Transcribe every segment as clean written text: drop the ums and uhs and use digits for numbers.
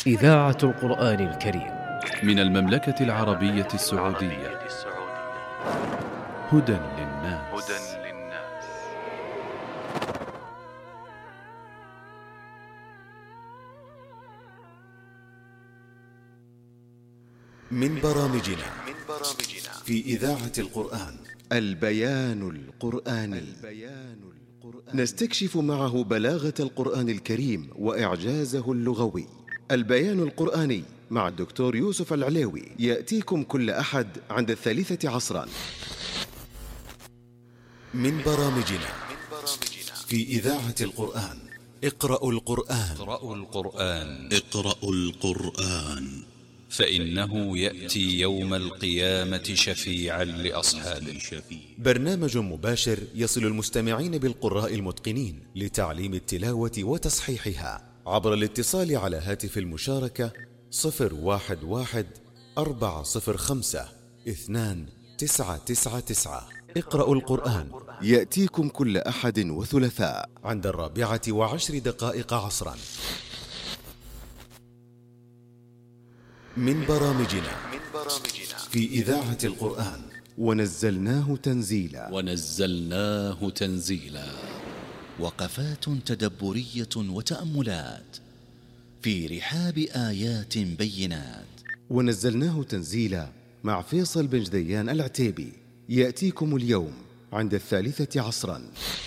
إذاعة القرآن الكريم من المملكة العربية السعودية. هدى للناس. من برامجنا في إذاعة القرآن البيان القرآني. نستكشف معه بلاغة القرآن الكريم وإعجازه اللغوي. البيان القرآني مع الدكتور يوسف العليوي يأتيكم كل أحد عند 3 عصرا. من برامجنا في إذاعة القرآن اقرأوا القرآن. اقرأوا القرآن فإنه يأتي يوم القيامة شفيعا لأصحابه. برنامج مباشر يصل المستمعين بالقراء المتقنين لتعليم التلاوة وتصحيحها عبر الاتصال على هاتف المشاركة 011-405-2999. اقرأوا القرآن يأتيكم كل أحد وثلاثاء عند 14:10 عصرا. من برامجنا في إذاعة القرآن ونزلناه تنزيلا. وقفات تدبرية وتأملات في رحاب آيات بينات. ونزلناه تنزيلا مع فيصل بن جديان العتيبي يأتيكم اليوم عند 3 عصرا.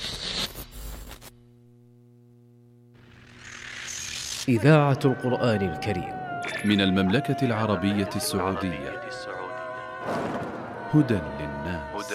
إذاعة القرآن الكريم من المملكة العربية السعودية. هدى للناس.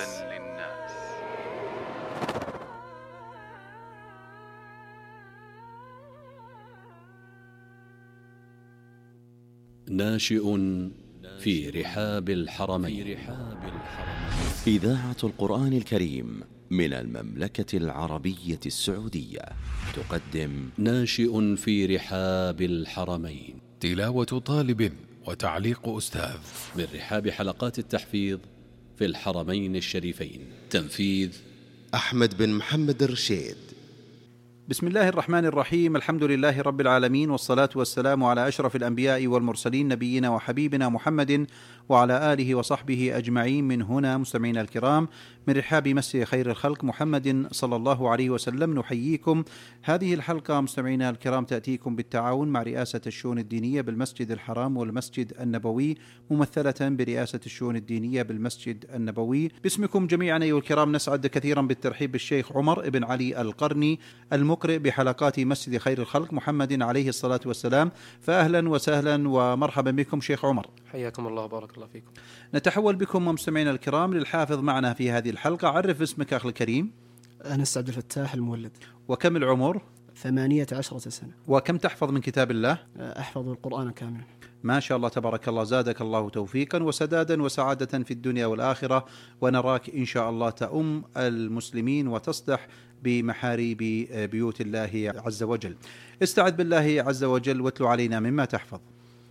ناشئ في رحاب الحرمين. إذاعة القرآن الكريم من المملكة العربية السعودية تقدم ناشئ في رحاب الحرمين، تلاوة طالب وتعليق أستاذ من رحاب حلقات التحفيظ في الحرمين الشريفين. تنفيذ أحمد بن محمد الرشيد. بسم الله الرحمن الرحيم. الحمد لله رب العالمين، والصلاة والسلام على أشرف الأنبياء والمرسلين، نبينا وحبيبنا محمد وعلى آله وصحبه أجمعين. من هنا مستمعينا الكرام من رحاب مسجد خير الخلق محمد صلى الله عليه وسلم نحييكم. هذه الحلقة مستمعينا الكرام تأتيكم بالتعاون مع رئاسة الشؤون الدينية بالمسجد الحرام والمسجد النبوي، ممثلة برئاسة الشؤون الدينية بالمسجد النبوي. باسمكم جميعا أيها الكرام نسعد كثيرا بالترحيب بالشيخ عمر بن علي القرني المقرئ بحلقات مسجد خير الخلق محمد عليه الصلاة والسلام. فأهلا وسهلا ومرحبا بكم شيخ عمر. حياكم الله وبارك الله فيكم. نتحول بكم مستمعينا الكرام للحافظ معنا في هذه الحلقة. عرف اسمك أخي الكريم. أنس عبد الفتاح المولد. وكم العمر؟ 18 سنة. وكم تحفظ من كتاب الله؟ أحفظ القرآن كاملا. ما شاء الله تبارك الله، زادك الله توفيقا وسدادا وسعادة في الدنيا والآخرة، ونراك إن شاء الله تؤم المسلمين وتصلح بمحاريب بيوت الله عز وجل. استعذ بالله عز وجل واتلو علينا مما تحفظ.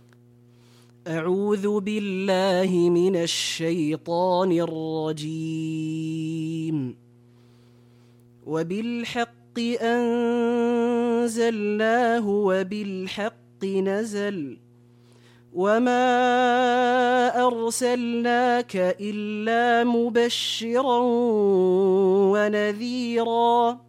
أعوذ بالله من الشيطان الرجيم. وبالحق أنزلناه وبالحق نزل وما أرسلناك إلا مبشرا ونذيرا